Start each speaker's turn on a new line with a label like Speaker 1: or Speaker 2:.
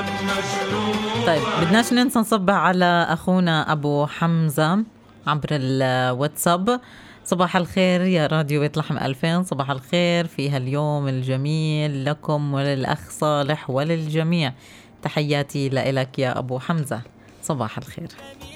Speaker 1: طيب بدناش ننسى نصبح على أخونا أبو حمزة عبر الواتساب. صباح الخير يا راديو بيت لحم 2000، صباح الخير في هاليوم الجميل لكم وللأخ صالح وللجميع. تحياتي لإلك يا أبو حمزة، صباح الخير.